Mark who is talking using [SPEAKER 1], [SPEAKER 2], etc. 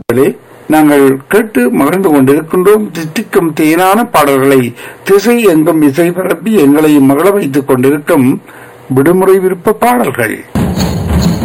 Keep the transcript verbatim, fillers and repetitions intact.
[SPEAKER 1] நாங்கள் கேட்டு மகிழ்ந்து கொண்டிருக்கின்றோம். தித்திக்கும் தேனான பாடல்களை திசை எங்கும் இசை பரப்பி எங்களையும் மகள வைத்துக் கொண்டிருக்கும் விடுமுறை விருப்ப பாடல்கள்.